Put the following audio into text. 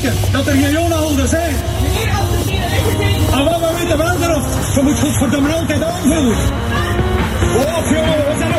weten dat er geen Jonaholders zijn. Meneer, als er geen rechten zijn... En wat we weten wel erop. Ze moet godverdomme altijd aanvoeren. Och jongen, we zijn